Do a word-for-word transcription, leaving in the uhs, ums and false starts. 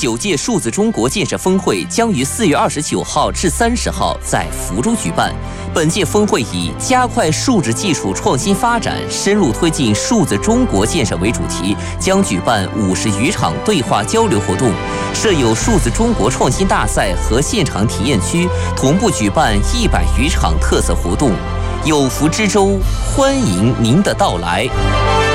九届数字中国建设峰会将于四月二十九号至三十号在福州举办。本届峰会以加快数字技术创新发展、深入推进数字中国建设为主题，将举办五十余场对话交流活动，设有数字中国创新大赛和现场体验区，同步举办一百余场特色活动。有福之州，欢迎您的到来。